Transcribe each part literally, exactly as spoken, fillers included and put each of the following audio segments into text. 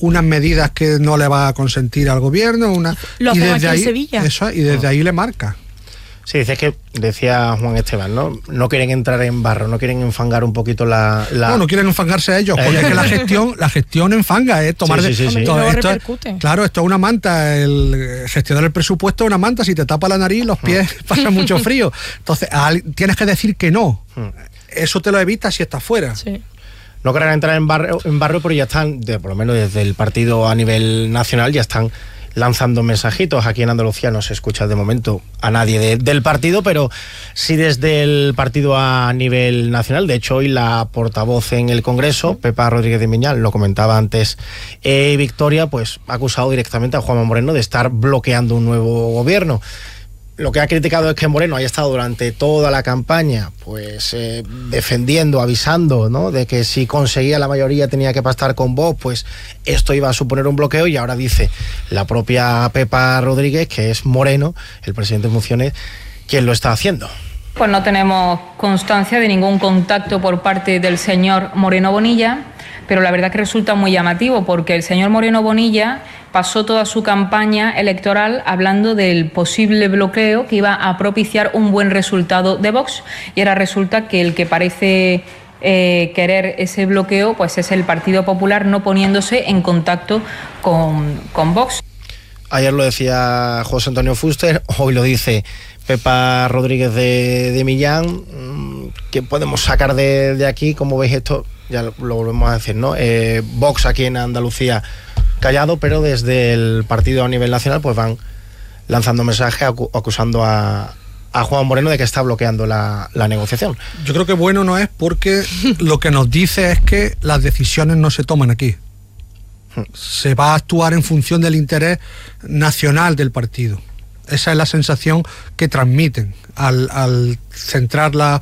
unas medidas que no le va a consentir al gobierno, una, lo y hacen desde aquí ahí, en Sevilla. Eso, y desde ahí le marca. Sí, dices que, decía Juan Esteban, ¿no? No quieren entrar en barro, no quieren enfangar un poquito la... la... No, no quieren enfangarse a ellos, porque es que la gestión, la gestión enfanga, ¿eh? Tomar sí, sí, sí, de, sí. todo, Luego esto es, repercute. claro, esto es una manta, el gestionar el presupuesto es una manta, si te tapa la nariz, los pies pasan mucho frío. Entonces, a, tienes que decir que no. Eso te lo evitas si estás fuera. Sí. No querrán entrar en barrio, en barrio, pero ya están, de, por lo menos desde el partido a nivel nacional, ya están lanzando mensajitos. Aquí en Andalucía no se escucha de momento a nadie de, del partido, pero sí desde el partido a nivel nacional. De hecho, hoy la portavoz en el Congreso, Pepa Rodríguez de Miñán, lo comentaba antes, eh, Victoria, pues ha acusado directamente a Juanma Moreno de estar bloqueando un nuevo gobierno. Lo que ha criticado es que Moreno haya estado durante toda la campaña pues eh, defendiendo, avisando, ¿no?, de que si conseguía la mayoría tenía que pactar con Vox, pues esto iba a suponer un bloqueo, y ahora dice la propia Pepa Rodríguez que es Moreno, el presidente en funciones, quien lo está haciendo. Pues no tenemos constancia de ningún contacto por parte del señor Moreno Bonilla, pero la verdad que resulta muy llamativo, porque el señor Moreno Bonilla pasó toda su campaña electoral hablando del posible bloqueo que iba a propiciar un buen resultado de Vox, y ahora resulta que el que parece eh, querer ese bloqueo pues es el Partido Popular, no poniéndose en contacto con, con Vox. Ayer lo decía José Antonio Fuster, hoy lo dice Pepa Rodríguez de, de Millán. ¿Qué podemos sacar de, de aquí? ¿Cómo veis esto? Ya lo, lo volvemos a decir, ¿no? Eh, Vox aquí en Andalucía callado, pero desde el partido a nivel nacional pues van lanzando mensajes acu- acusando a, a Juan Moreno de que está bloqueando la, la negociación. Yo creo que bueno no es, porque lo que nos dice es que las decisiones no se toman aquí. Se va a actuar en función del interés nacional del partido. Esa es la sensación que transmiten al, al centrar la,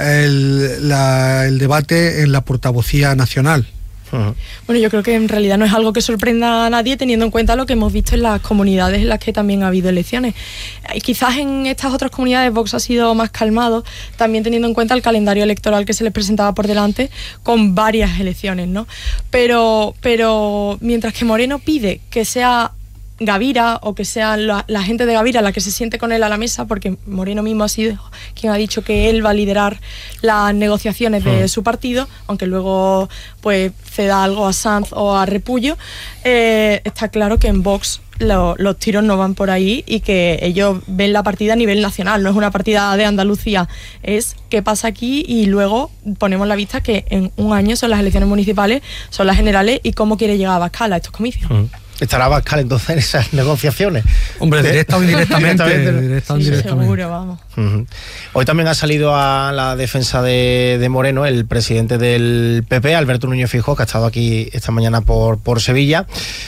el, la, el debate en la portavocía nacional. Uh-huh. Bueno, yo creo que en realidad no es algo que sorprenda a nadie, teniendo en cuenta lo que hemos visto en las comunidades en las que también ha habido elecciones. Eh, quizás en estas otras comunidades Vox ha sido más calmado, también teniendo en cuenta el calendario electoral que se les presentaba por delante con varias elecciones, ¿no? Pero, pero mientras que Moreno pide que sea Gavira, o que sea la, la gente de Gavira la que se siente con él a la mesa, porque Moreno mismo ha sido quien ha dicho que él va a liderar las negociaciones de hmm. su partido, aunque luego pues ceda algo a Sanz o a Repullo. Eh, está claro que en Vox lo, los tiros no van por ahí, y que ellos ven la partida a nivel nacional, no es una partida de Andalucía, es qué pasa aquí, y luego ponemos la vista que en un año son las elecciones municipales, son las generales, y cómo quiere llegar a Abascal a estos comicios. Hmm. ¿Estará Abascal entonces en esas negociaciones? Hombre, directa o indirectamente. directa o sí, indirectamente. Seguro, vamos. Uh-huh. Hoy también ha salido a la defensa de, de Moreno el presidente del P P, Alberto Núñez Feijóo, que ha estado aquí esta mañana por, por Sevilla.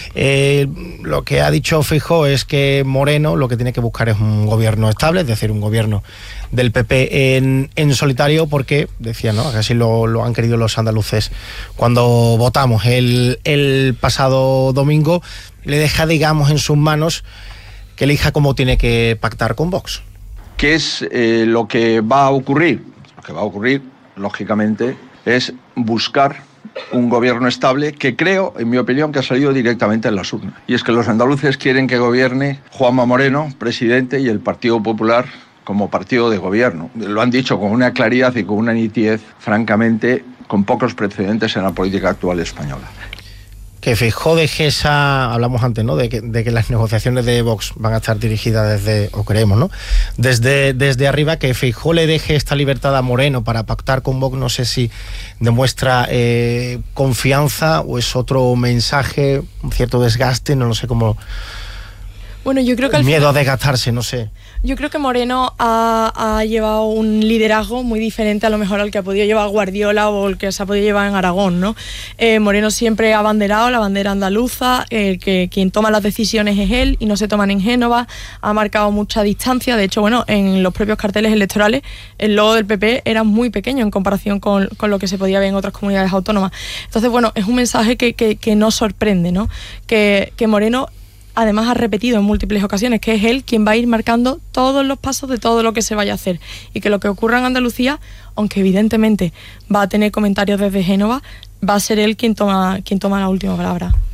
Eh, lo que ha dicho Feijóo es que Moreno lo que tiene que buscar es un gobierno estable, es decir, un gobierno del P P en, en solitario, porque, decía, ¿no?, que así lo, lo han querido los andaluces cuando votamos el, el pasado domingo. Le deja, digamos, en sus manos que elija cómo tiene que pactar con Vox. ¿Qué es eh, lo que va a ocurrir? Lo que va a ocurrir, lógicamente, es buscar un gobierno estable, que creo, en mi opinión, que ha salido directamente en las urnas. Y es que los andaluces quieren que gobierne Juanma Moreno, presidente, y el Partido Popular como partido de gobierno. Lo han dicho con una claridad y con una nitidez, francamente, con pocos precedentes en la política actual española. Que Feijóo deje esa... Hablamos antes, ¿no?, de que, de que las negociaciones de Vox van a estar dirigidas desde, o creemos, ¿no?, desde, desde arriba. Que Feijóo le deje esta libertad a Moreno para pactar con Vox, no sé si demuestra eh, confianza o es otro mensaje, un cierto desgaste, no lo sé cómo... Bueno, yo creo que el al miedo final... a desgastarse, no sé. Yo creo que Moreno ha, ha llevado un liderazgo muy diferente a lo mejor al que ha podido llevar Guardiola o el que se ha podido llevar en Aragón, ¿no? Eh, Moreno siempre ha abanderado la bandera andaluza, eh, que quien toma las decisiones es él y no se toman en Génova, ha marcado mucha distancia. De hecho, bueno, en los propios carteles electorales el logo del P P era muy pequeño en comparación con, con lo que se podía ver en otras comunidades autónomas. Entonces, bueno, es un mensaje que, que, que no sorprende, ¿no? Que, que Moreno además ha repetido en múltiples ocasiones que es él quien va a ir marcando todos los pasos de todo lo que se vaya a hacer, y que lo que ocurra en Andalucía, aunque evidentemente va a tener comentarios desde Génova, va a ser él quien toma, quien toma la última palabra.